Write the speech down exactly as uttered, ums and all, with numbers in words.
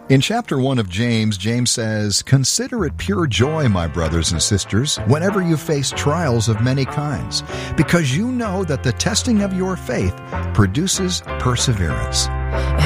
In chapter one of James, James says, "Consider it pure joy, my brothers and sisters, whenever you face trials of many kinds, because you know that the testing of your faith produces perseverance."